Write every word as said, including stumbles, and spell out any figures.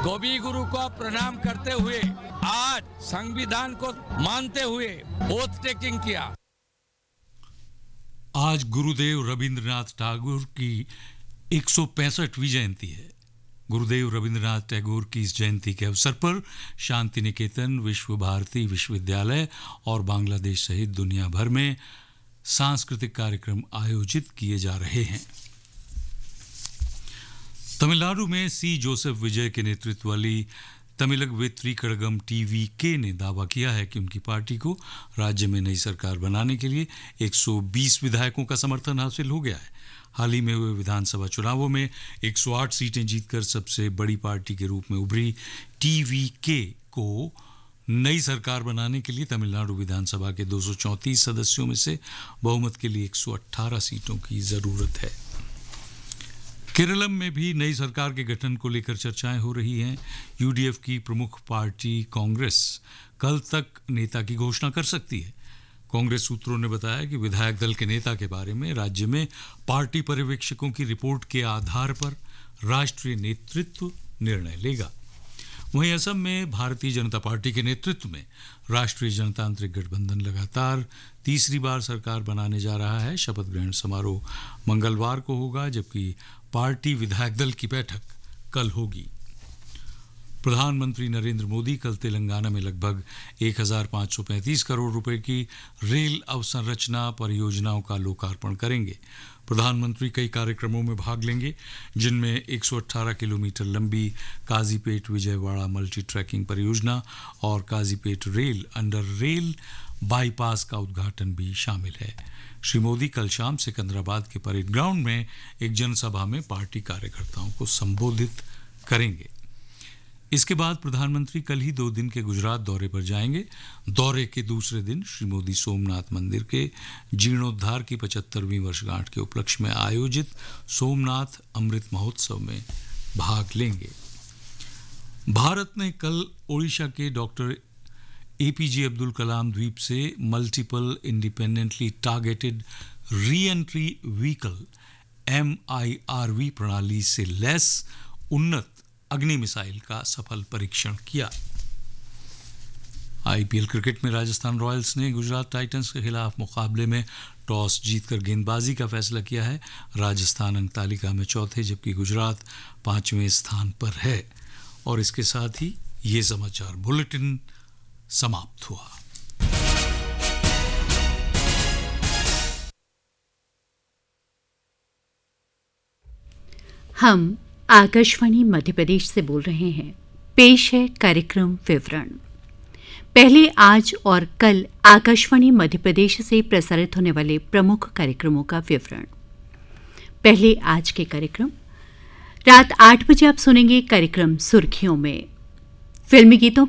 गोवी गुरु को प्रणाम करते हुए आज संविधान को मानते हुए ओथ टेकिंग किया। आज गुरुदेव रविंद्रनाथ टैगोर की एक सौ पैंसठवीं जयंती है। गुरुदेव रविंद्रनाथ टैगोर की इस जयंती के अवसर पर शांति निकेतन, विश्व भारती विश्वविद्यालय और बांग्लादेश सहित दुनिया भर में सांस्कृतिक कार्यक्रम आयोजित किए जा रहे हैं। तमिलनाडु में सी जोसेफ विजय के नेतृत्व वाली तमिलग वेत्री कड़गम टीवी के ने दावा किया है कि उनकी पार्टी को राज्य में नई सरकार बनाने के लिए एक सौ बीस विधायकों का समर्थन हासिल हो गया है। हाल ही में हुए विधानसभा चुनावों में एक सौ आठ सीटें जीतकर सबसे बड़ी पार्टी के रूप में उभरी टीवी के को नई सरकार बनाने के लिए तमिलनाडु विधानसभा के दो सौ चौंतीस सदस्यों में से बहुमत के लिए एक सौ अठारह सीटों की जरूरत है। केरलम में भी नई सरकार के गठन को लेकर चर्चाएं हो रही हैं। यूडीएफ की प्रमुख पार्टी कांग्रेस कल तक नेता की घोषणा कर सकती है। कांग्रेस सूत्रों ने बताया कि विधायक दल के नेता के बारे में राज्य में पार्टी पर्यवेक्षकों की रिपोर्ट के आधार पर राष्ट्रीय नेतृत्व निर्णय लेगा। वहीं असम में भारतीय जनता पार्टी के नेतृत्व में राष्ट्रीय जनतांत्रिक गठबंधन लगातार तीसरी बार सरकार बनाने जा रहा है। शपथ ग्रहण समारोह मंगलवार को होगा, जबकि पार्टी विधायक दल की बैठक कल होगी। प्रधानमंत्री नरेंद्र मोदी कल तेलंगाना में लगभग एक हज़ार पाँच सौ पैंतीस करोड़ रुपए की रेल अवसंरचना परियोजनाओं का लोकार्पण करेंगे। प्रधानमंत्री कई कार्यक्रमों में भाग लेंगे, जिनमें एक सौ अठारह किलोमीटर लंबी काजीपेट विजयवाड़ा मल्टी ट्रैकिंग परियोजना और Kazipet rail under rail bypass का उद्घाटन भी शामिल है। श्री मोदी कल शाम सिकंदराबाद के परेड ग्राउंड में एक जनसभा में पार्टी कार्यकर्ताओं को संबोधित करेंगे। इसके बाद प्रधानमंत्री कल ही दो दिन के गुजरात दौरे पर जाएंगे। दौरे के दूसरे दिन श्री मोदी सोमनाथ मंदिर के जीर्णोद्धार की पचहत्तरवीं वर्षगांठ के उपलक्ष्य में आयोजित सोमनाथ अमृत महोत्सव में भाग लेंगे। भारत ने कल ओडिशा के डॉक्टर एपीजे अब्दुल कलाम द्वीप से multiple independently targeted re entry vehicle M I R we प्रणाली से लैस उन्नत अग्नि मिसाइल का सफल परीक्षण किया। आईपीएल क्रिकेट में राजस्थान रॉयल्स ने गुजरात टाइटंस के खिलाफ मुकाबले में टॉस जीतकर गेंदबाजी का फैसला किया है। राजस्थान अंक तालिका में चौथे जबकि गुजरात पांचवें स्थान पर है। और इसके साथ ही ये समाचार बुलेटिन समाप्त हुआ। हम आकाशवाणी मध्य प्रदेश से बोल रहे हैं। पेश है कार्यक्रम विवरण। पहले आज और कल आकाशवाणी मध्य प्रदेश से प्रसारित होने वाले प्रमुख कार्यक्रमों का विवरण। पहले आज के कार्यक्रम। रात आठ बजे आप सुनेंगे कार्यक्रम सुर्खियों में फिल्मी गीतों